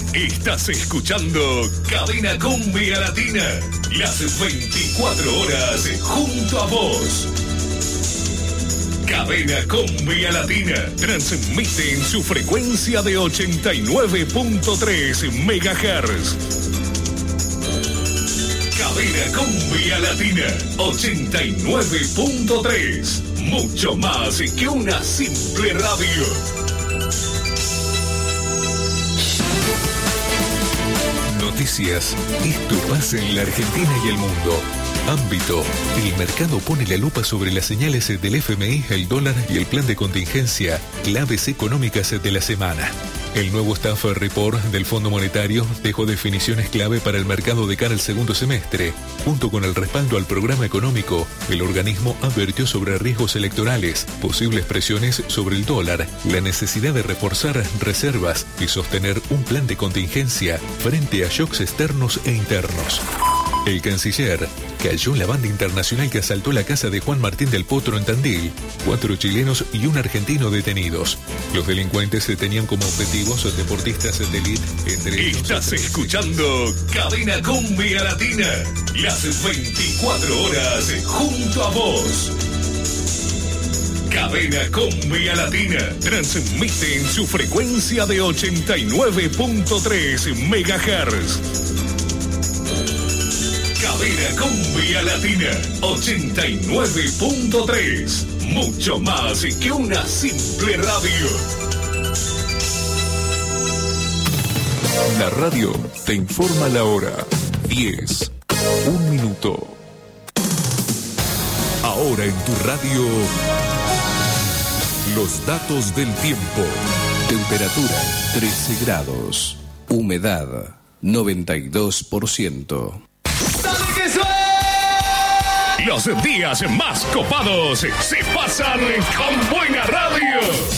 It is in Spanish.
Estás escuchando Cadena Cumbia Latina, las 24 horas junto a vos. Cadena Cumbia Latina transmite en su frecuencia de 89.3 MHz. Cadena Cumbia Latina 89.3. Mucho más que una simple radio. Noticias. Esto pasa en la Argentina y el mundo. Ámbito. El mercado pone la lupa sobre las señales del FMI, el dólar y el plan de contingencia. Claves económicas de la semana. El nuevo Staff Report del Fondo Monetario dejó definiciones clave para el mercado de cara al segundo semestre. Junto con el respaldo al programa económico, el organismo advirtió sobre riesgos electorales, posibles presiones sobre el dólar, la necesidad de reforzar reservas y sostener un plan de contingencia frente a shocks externos e internos. El canciller cayó la banda internacional que asaltó la casa de Juan Martín del Potro en Tandil. 4 chilenos y un argentino detenidos. Los delincuentes tenían como objetivos deportistas de élite. Estás escuchando Cadena Cumbia Latina, las 24 horas junto a vos. Cadena Cumbia Latina transmite en su frecuencia de 89.3 MHz. Cadena Cumbia Latina 89.3. Mucho más que una simple radio. La radio te informa la hora. 10, 1 minuto. Ahora en tu radio, los datos del tiempo. Temperatura 13 grados. Humedad 92%. Los días más copados se pasan con buena radio.